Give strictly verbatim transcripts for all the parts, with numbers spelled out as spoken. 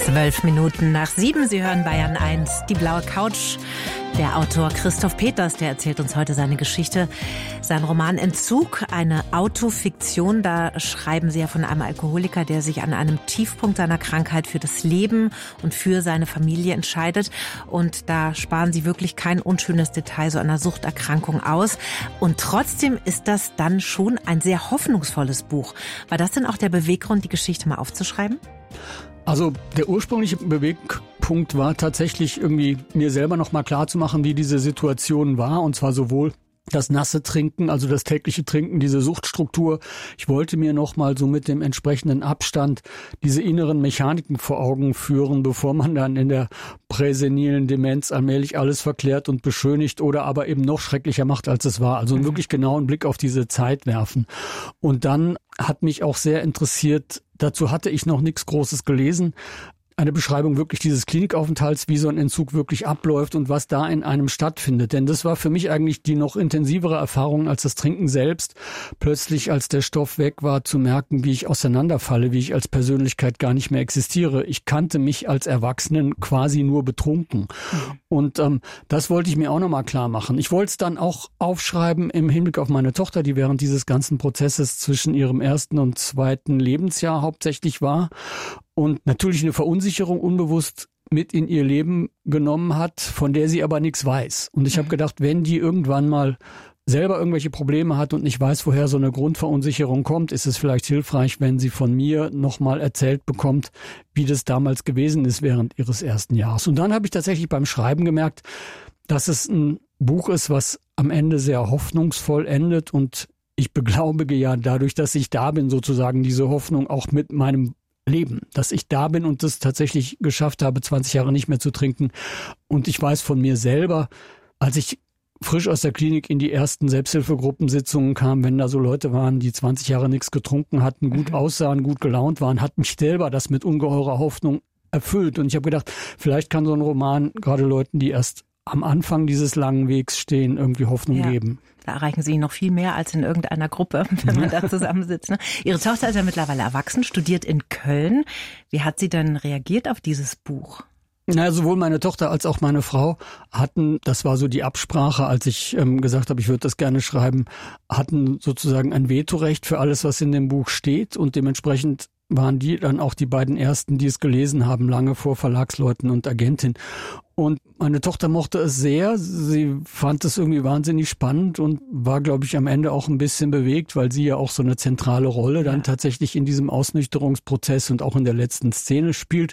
Zwölf Minuten nach sieben. Sie hören Bayern eins, die blaue Couch. Der Autor Christoph Peters, der erzählt uns heute seine Geschichte. Sein Roman Entzug, eine Autofiktion. Da schreiben Sie ja von einem Alkoholiker, der sich an einem Tiefpunkt seiner Krankheit für das Leben und für seine Familie entscheidet. Und da sparen Sie wirklich kein unschönes Detail so einer Suchterkrankung aus. Und trotzdem ist das dann schon ein sehr hoffnungsvolles Buch. War das denn auch der Beweggrund, die Geschichte mal aufzuschreiben? Also der ursprüngliche Bewegpunkt war tatsächlich irgendwie mir selber noch mal klar zu machen, wie diese Situation war, und zwar sowohl das nasse Trinken, also das tägliche Trinken, diese Suchtstruktur. Ich wollte mir noch mal so mit dem entsprechenden Abstand diese inneren Mechaniken vor Augen führen, bevor man dann in der präsenilen Demenz allmählich alles verklärt und beschönigt oder aber eben noch schrecklicher macht, als es war. Also einen wirklich genauen Blick auf diese Zeit werfen. Und dann hat mich auch sehr interessiert, dazu hatte ich noch nichts Großes gelesen, eine Beschreibung wirklich dieses Klinikaufenthalts, wie so ein Entzug wirklich abläuft und was da in einem stattfindet. Denn das war für mich eigentlich die noch intensivere Erfahrung als das Trinken selbst. Plötzlich, als der Stoff weg war, zu merken, wie ich auseinanderfalle, wie ich als Persönlichkeit gar nicht mehr existiere. Ich kannte mich als Erwachsenen quasi nur betrunken. Mhm. Und ähm, das wollte ich mir auch nochmal klar machen. Ich wollte es dann auch aufschreiben im Hinblick auf meine Tochter, die während dieses ganzen Prozesses zwischen ihrem ersten und zweiten Lebensjahr hauptsächlich war. Und natürlich eine Verunsicherung unbewusst mit in ihr Leben genommen hat, von der sie aber nichts weiß. Und ich habe gedacht, wenn die irgendwann mal selber irgendwelche Probleme hat und nicht weiß, woher so eine Grundverunsicherung kommt, ist es vielleicht hilfreich, wenn sie von mir nochmal erzählt bekommt, wie das damals gewesen ist während ihres ersten Jahres. Und dann habe ich tatsächlich beim Schreiben gemerkt, dass es ein Buch ist, was am Ende sehr hoffnungsvoll endet. Und ich beglaubige ja dadurch, dass ich da bin, sozusagen diese Hoffnung auch mit meinem Leben, dass ich da bin und das tatsächlich geschafft habe, zwanzig Jahre nicht mehr zu trinken. Und ich weiß von mir selber, als ich frisch aus der Klinik in die ersten Selbsthilfegruppensitzungen kam, wenn da so Leute waren, die zwanzig Jahre nichts getrunken hatten, gut aussahen, gut gelaunt waren, hat mich selber das mit ungeheurer Hoffnung erfüllt. Und ich habe gedacht, vielleicht kann so ein Roman gerade Leuten, die erst am Anfang dieses langen Wegs stehen, irgendwie Hoffnung ja. geben. Da erreichen Sie noch viel mehr als in irgendeiner Gruppe, wenn man da zusammensitzt. Ne? Ihre Tochter ist ja mittlerweile erwachsen, studiert in Köln. Wie hat sie denn reagiert auf dieses Buch? Na, sowohl meine Tochter als auch meine Frau hatten, das war so die Absprache, als ich ähm, gesagt habe, ich würde das gerne schreiben, hatten sozusagen ein Vetorecht für alles, was in dem Buch steht, und dementsprechend waren die dann auch die beiden Ersten, die es gelesen haben, lange vor Verlagsleuten und Agentin. Und meine Tochter mochte es sehr. Sie fand es irgendwie wahnsinnig spannend und war, glaube ich, am Ende auch ein bisschen bewegt, weil sie ja auch so eine zentrale Rolle dann ja. tatsächlich in diesem Ausnüchterungsprozess und auch in der letzten Szene spielt.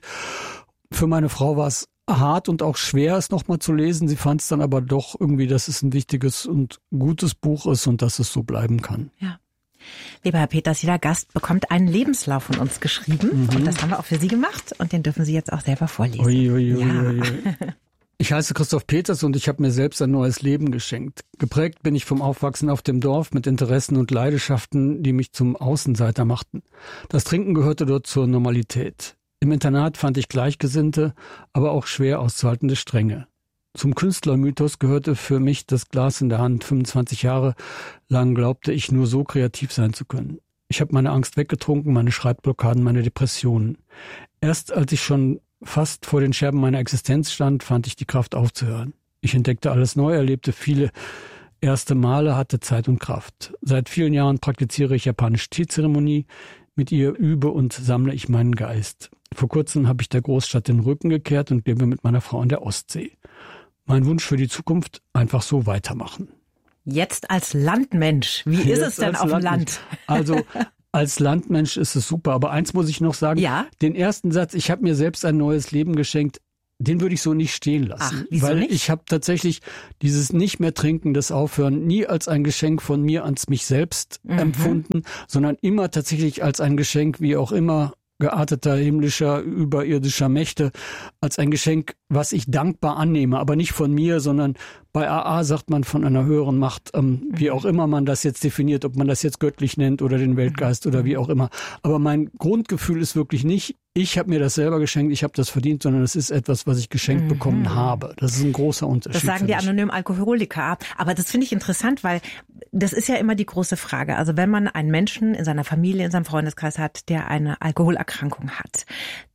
Für meine Frau war es hart und auch schwer, es nochmal zu lesen. Sie fand es dann aber doch irgendwie, dass es ein wichtiges und gutes Buch ist und dass es so bleiben kann. Ja. Lieber Herr Peters, jeder Gast bekommt einen Lebenslauf von uns geschrieben. Mhm. Und das haben wir auch für Sie gemacht. Und den dürfen Sie jetzt auch selber vorlesen. Ui, ui, ui, ja. ui, ui. Ich heiße Christoph Peters und ich habe mir selbst ein neues Leben geschenkt. Geprägt bin ich vom Aufwachsen auf dem Dorf mit Interessen und Leidenschaften, die mich zum Außenseiter machten. Das Trinken gehörte dort zur Normalität. Im Internat fand ich Gleichgesinnte, aber auch schwer auszuhaltende Strenge. Zum Künstlermythos gehörte für mich das Glas in der Hand. fünfundzwanzig Jahre lang glaubte ich, nur so kreativ sein zu können. Ich habe meine Angst weggetrunken, meine Schreibblockaden, meine Depressionen. Erst als ich schon fast vor den Scherben meiner Existenz stand, fand ich die Kraft aufzuhören. Ich entdeckte alles neu, erlebte viele erste Male, hatte Zeit und Kraft. Seit vielen Jahren praktiziere ich japanische Teezeremonie. Mit ihr übe und sammle ich meinen Geist. Vor kurzem habe ich der Großstadt den Rücken gekehrt und lebe mit meiner Frau an der Ostsee. Mein Wunsch für die Zukunft, einfach so weitermachen. Jetzt als Landmensch, wie ist Jetzt es denn auf dem Land? Also als Landmensch ist es super, aber eins muss ich noch sagen, ja? Den ersten Satz, ich habe mir selbst ein neues Leben geschenkt, den würde ich so nicht stehen lassen. Ach, wieso weil nicht? Ich habe tatsächlich dieses nicht mehr trinken, das Aufhören nie als ein Geschenk von mir ans mich selbst mhm. empfunden, sondern immer tatsächlich als ein Geschenk, wie auch immer, gearteter, himmlischer, überirdischer Mächte, als ein Geschenk, was ich dankbar annehme, aber nicht von mir, sondern bei A A sagt man von einer höheren Macht, ähm, wie auch immer man das jetzt definiert, ob man das jetzt göttlich nennt oder den Weltgeist oder wie auch immer. Aber mein Grundgefühl ist wirklich nicht, ich habe mir das selber geschenkt, ich habe das verdient, sondern es ist etwas, was ich geschenkt mhm. bekommen habe. Das ist ein großer Unterschied. Das sagen die anonymen Alkoholiker. Aber das finde ich interessant, weil das ist ja immer die große Frage. Also wenn man einen Menschen in seiner Familie, in seinem Freundeskreis hat, der eine Alkoholerkrankung hat,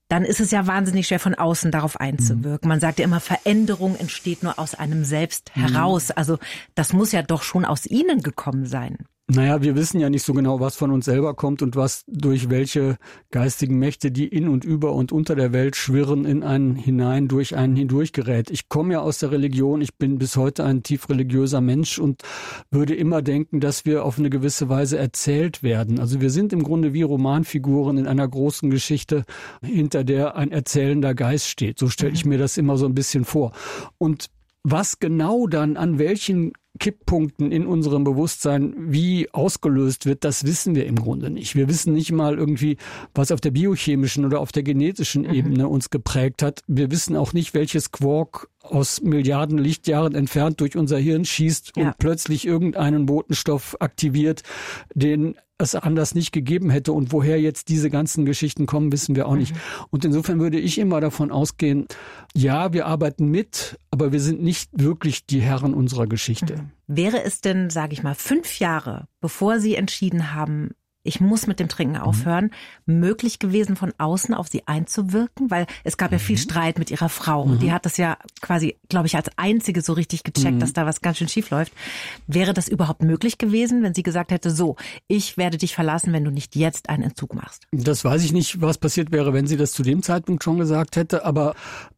dann ist es ja wahnsinnig schwer, von außen darauf einzuwirken. Man sagt ja immer, Veränderung entsteht nur aus einem selbst heraus. Also das muss ja doch schon aus Ihnen gekommen sein. Naja, wir wissen ja nicht so genau, was von uns selber kommt und was durch welche geistigen Mächte, die in und über und unter der Welt schwirren, in einen hinein, durch einen hindurch gerät. Ich komme ja aus der Religion, ich bin bis heute ein tief religiöser Mensch und würde immer denken, dass wir auf eine gewisse Weise erzählt werden. Also wir sind im Grunde wie Romanfiguren in einer großen Geschichte, hinter der ein erzählender Geist steht. So stelle ich mir das immer so ein bisschen vor. Und was genau dann an welchen Kipppunkten in unserem Bewusstsein wie ausgelöst wird, das wissen wir im Grunde nicht. Wir wissen nicht mal irgendwie, was auf der biochemischen oder auf der genetischen mhm. Ebene uns geprägt hat. Wir wissen auch nicht, welches Quark aus Milliarden Lichtjahren entfernt durch unser Hirn schießt und ja. plötzlich irgendeinen Botenstoff aktiviert, den es anders nicht gegeben hätte. Und woher jetzt diese ganzen Geschichten kommen, wissen wir auch nicht. Mhm. Und insofern würde ich immer davon ausgehen, ja, wir arbeiten mit, aber wir sind nicht wirklich die Herren unserer Geschichte. Mhm. Wäre es denn, sage ich mal, fünf Jahre, bevor Sie entschieden haben, ich muss mit dem Trinken aufhören, mhm. möglich gewesen, von außen auf Sie einzuwirken? Weil es gab ja viel Streit mit Ihrer Frau. Mhm. Die hat das ja quasi, glaube ich, als einzige so richtig gecheckt, mhm. dass da was ganz schön schief läuft. Wäre das überhaupt möglich gewesen, wenn sie gesagt hätte, so, ich werde dich verlassen, wenn du nicht jetzt einen Entzug machst? Das weiß ich nicht, was passiert wäre, wenn sie das zu dem Zeitpunkt schon gesagt hätte. Aber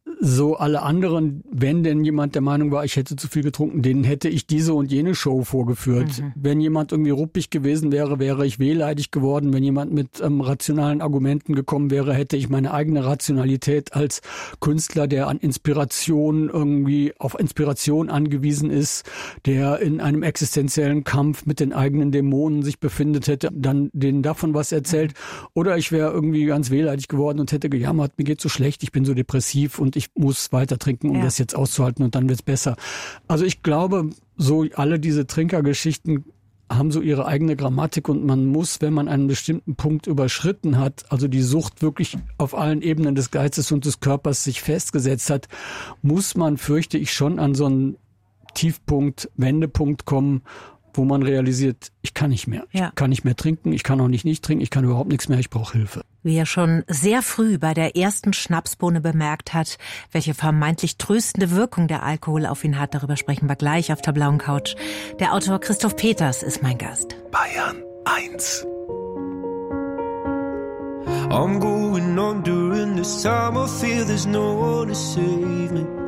so alle anderen, wenn denn jemand der Meinung war, ich hätte zu viel getrunken, denen hätte ich diese und jene Show vorgeführt. Mhm. Wenn jemand irgendwie ruppig gewesen wäre, wäre ich wehleidig geworden. Wenn jemand mit ähm, rationalen Argumenten gekommen wäre, hätte ich meine eigene Rationalität als Künstler, der an Inspiration irgendwie auf Inspiration angewiesen ist, der in einem existenziellen Kampf mit den eigenen Dämonen sich befindet, hätte dann denen davon was erzählt. Oder ich wäre irgendwie ganz wehleidig geworden und hätte gejammert, mir geht's so schlecht, ich bin so depressiv und ich muss weiter trinken, um ja. das jetzt auszuhalten und dann wird's besser. Also ich glaube, so alle diese Trinkergeschichten haben so ihre eigene Grammatik und man muss, wenn man einen bestimmten Punkt überschritten hat, also die Sucht wirklich auf allen Ebenen des Geistes und des Körpers sich festgesetzt hat, muss man, fürchte ich, schon an so einen Tiefpunkt, Wendepunkt kommen, wo man realisiert, ich kann nicht mehr. Ja. Ich kann nicht mehr trinken, ich kann auch nicht nicht trinken, ich kann überhaupt nichts mehr, ich brauche Hilfe. Wie er schon sehr früh bei der ersten Schnapsbohne bemerkt hat, welche vermeintlich tröstende Wirkung der Alkohol auf ihn hat, darüber sprechen wir gleich auf der blauen Couch. Der Autor Christoph Peters ist mein Gast. Bayern eins. I'm going on during this time, I feel there's no one to save me.